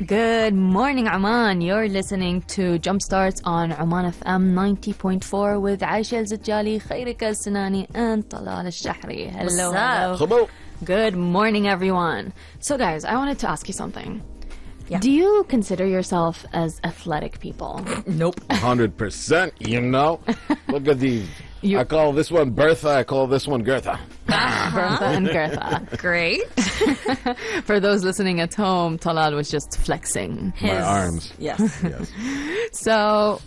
Good morning, Oman. You're listening to Jumpstarts on Oman FM 90.4 with Aisha Al-Zajjali, Khairika Al-Sinani, and Talal Al-Shahri. Hello. Good morning, everyone. So, guys, I wanted to ask you something. Yeah. Do you consider yourself as athletic people? Nope. 100%, you know? Look at these. I call this one Bertha, I call this one Gertha. Bertha and Gertha. Great. For those listening at home, Talal was just flexing My arms. Yes. Yes. So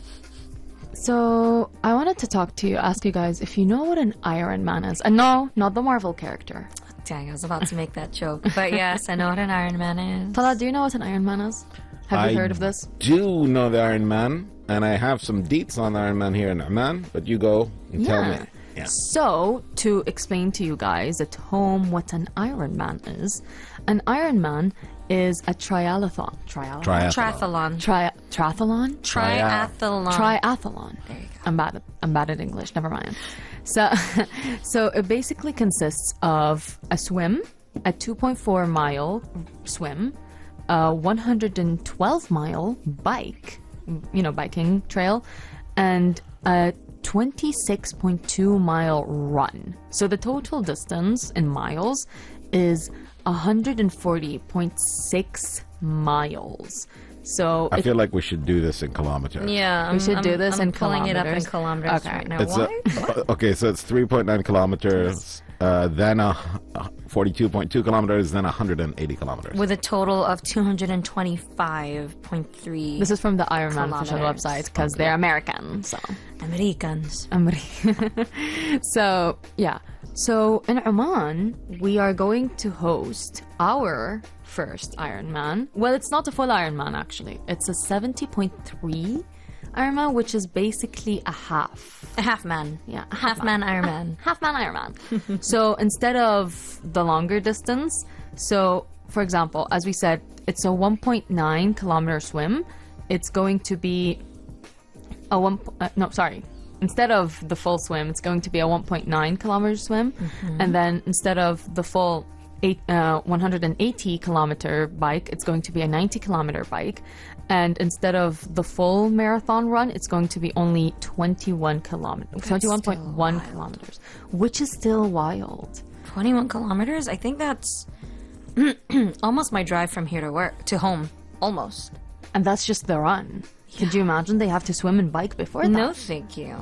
I wanted to ask you guys if you know what an Iron Man is. And no, not the Marvel character. Dang, I was about to make that joke. But yes, I know what an Iron Man is. Talal, do you know what an Iron Man is? Have you heard of this? I do know the Iron Man, and I have some deets on the Iron Man here in Oman, but you go and tell me. Yeah. So, to explain to you guys at home what an Iron Man is, an Iron Man is a triathlon. Triathlon. Triathlon? Triathlon. There you go. I'm bad at English. Never mind. So it basically consists of a swim, a 2.4 mile swim, a 112 mile biking trail, and a 26.2 mile run. So the total distance in miles is 140.6 miles. So I feel like we should do this in kilometers. Yeah, we should do this in pulling kilometers. it up in kilometers right now. It's Why? okay, so it's 3.9 kilometers, then 42.2 kilometers, then 180 kilometers. With a total of 225.3. This is from the Iron Man official kilometers. website because they're American. So Americans. So yeah. So in Oman, we are going to host our first Ironman. Well, it's not a full Ironman actually. It's a 70.3 Ironman, which is basically a half. A half man. Yeah, a Half man Iron Man. Half man Ironman. So instead of the longer distance, so for example, as we said, it's a 1.9 kilometer swim. It's going to be a Instead of the full swim, it's going to be a 1.9 kilometer swim. And then instead of the full 180 kilometer bike, it's going to be a 90 kilometer bike. And instead of the full marathon run, it's going to be only 21 kilometers, 21.1 kilometers, which is still wild. 21 kilometers? I think that's almost my drive from here to work, to home. Almost. And that's just the run. Could you imagine they have to swim and bike before that? No, thank you.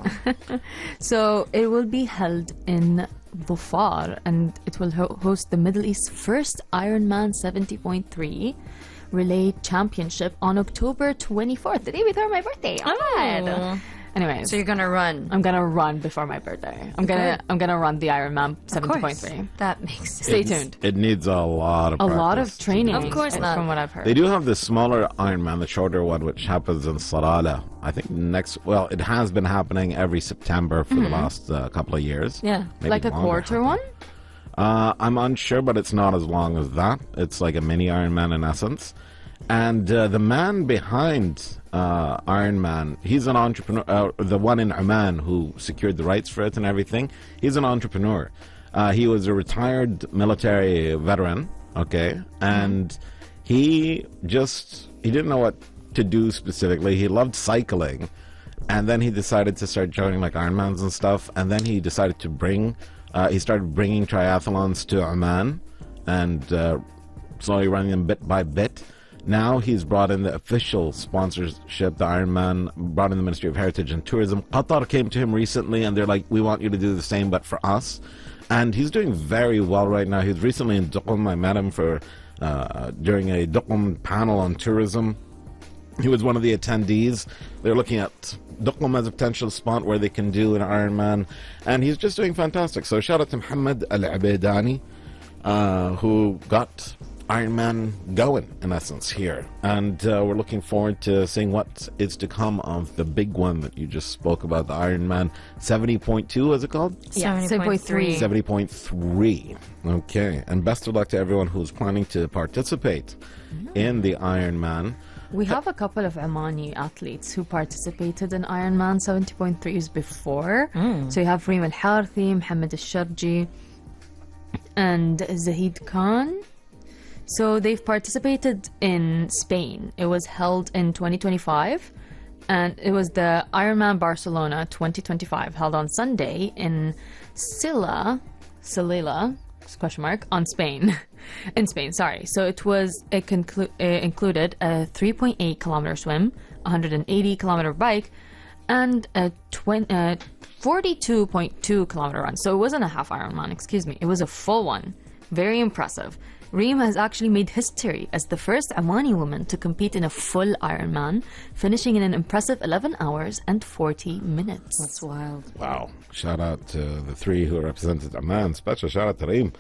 So it will be held in Dhofar, and it will host the Middle East's first Ironman 70.3 Relay Championship on October 24th, the day before my birthday. Oh. Anyways, So you're gonna run. I'm gonna run before my birthday. I'm gonna run the Ironman 70.3. That makes sense. Stay tuned. It needs a lot of A practice lot of training, Of course not. from what I've heard. They do have the smaller Ironman, the shorter one, which happens in Salalah. I think it has been happening every September for the last couple of years. Yeah. Maybe Like a longer, quarter I one? think. I'm unsure, but it's not as long as that. It's like a mini Ironman in essence. And the man behind Ironman, he's an entrepreneur, the one in Oman who secured the rights for it and everything. He's an entrepreneur. He was a retired military veteran, okay? And he didn't know what to do specifically. He loved cycling. And then he decided to start joining like Ironmans and stuff. And then he decided to he started bringing triathlons to Oman and slowly running them bit by bit. Now he's brought in the official sponsorship, the Ironman, brought in the Ministry of Heritage and Tourism. Qatar came to him recently and they're like, we want you to do the same, but for us. And he's doing very well right now. He was recently in Duqm. I met him during a Duqm panel on tourism. He was one of the attendees. They're looking at Duqm as a potential spot where they can do an Ironman. And he's just doing fantastic. So shout out to Muhammad Al-Abeidani, who got Ironman going, in essence, here. And we're looking forward to seeing what is to come of the big one that you just spoke about, the Ironman 70.2, is it called? Yeah, 70.3. 70.3. Okay. And best of luck to everyone who's planning to participate in the Ironman. We have a couple of Omani athletes who participated in Ironman 70.3s before. So you have Reem Al-Harthi, Mohammed Al-Sharji, and Zahid Khan. So they've participated in Spain. It was held in 2025, and it was the Ironman Barcelona 2025 held on Sunday in Silla, question mark, on Spain. In Spain, sorry. So it included a 3.8 kilometer swim, 180 kilometer bike, and a 42.2 kilometer run. So it wasn't a half Ironman, excuse me. It was a full one. Very impressive. Reem has actually made history as the first Omani woman to compete in a full Ironman, finishing in an impressive 11 hours and 40 minutes. That's wild. Wow. Shout out to the three who represented Oman. Special shout out to Reem.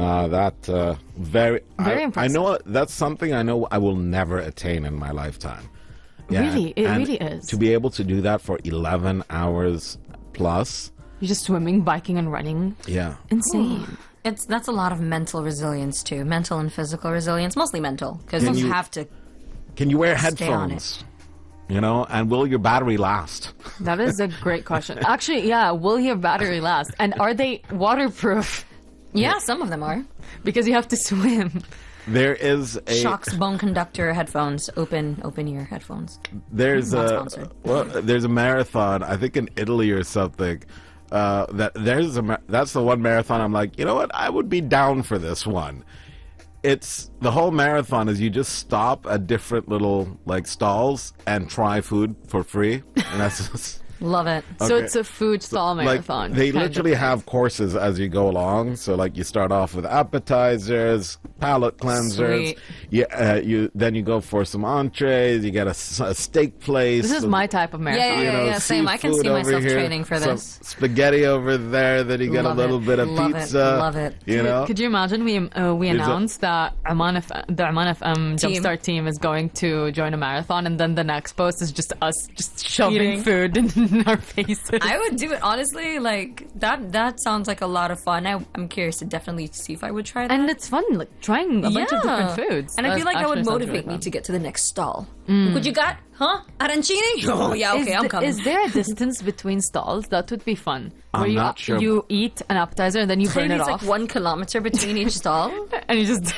Very impressive. I know that's something I know I will never attain in my lifetime. Really? It and really is. To be able to do that for 11 hours plus. You're just swimming, biking, and running. Yeah. Insane. That's a lot of mental resilience too, mental and physical resilience, mostly mental, because you have to. Can you wear Stay on headphones? You know, and will your battery last? That is a great question. Actually, yeah, will your battery last? And are they waterproof? Yeah, some of them are. Because you have to swim. There is a Shocks bone conductor headphones, open ear headphones. there's Not a sponsored. there's a marathon, I think in Italy or something. That's the one marathon I'm like, you know what? I would be down for this one. It's the whole marathon is you just stop at different little like stalls and try food for free, and that's Love it. So Okay. it's a food stall marathon. like they kind of literally thing. have courses as you go along. So like you start off with appetizers, palate cleansers. Sweet. You go for some entrees. You get a steak place. This is my type of marathon. Yeah, same. I can seafood see over myself here, training for some this. spaghetti over there. Then you get Love a little it. bit of Love it. pizza. Love it. You know. Could you imagine we announced that the Oman FM Jumpstart team is going to join a marathon, and then the next post is just us just shoving Eating. food in our faces. I would do it honestly. Like that sounds like a lot of fun. I'm curious to definitely see if I would try that. And it's fun, like trying a bunch of different foods. And I feel like that would actually sounds motivate really me fun. to get to the next stall. What you got? Huh? Arancini? Oh yeah, okay, I'm coming. Is there a distance between stalls? That would be fun. I'm Where you, not sure. You eat an appetizer and then you burn Maybe it it's off. like 1 kilometer between each stall. And you just...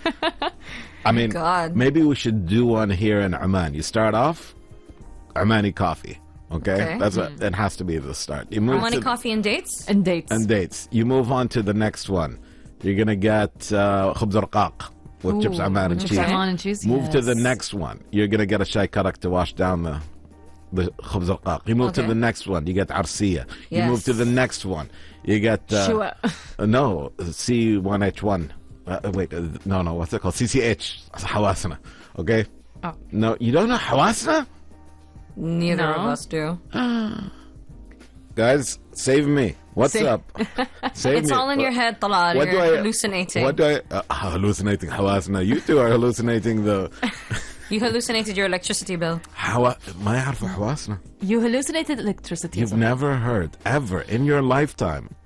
I mean, God. maybe we should do one here in Oman. You start off Omani coffee. Okay, Okay. it has to be the start. You move Money, to coffee, and dates. and dates. and dates. You move on to the next one. You're gonna get khubz raqaq with chips Ooh, aman and chips cheese. aman and cheese, Move to the yes. next one. You're gonna get a shay karak to wash down the khubz raqaq. You move to Okay. the next one. You get arsiya. You Yes. move to the next one. You get Shua. no C1H1. Wait, no. What's it called? CCH. Hawasana. Okay. Oh. No, you don't know Hawasana? Neither No. of us do. Guys, save me. What's Save- up? Save It's me. all in your head, Talal. What do You're I hallucinating. What do I hallucinating حواسنا? You two are hallucinating the You hallucinated your electricity bill. ما يعرفوا حواسنا. You hallucinated electricity. You've never heard ever in your lifetime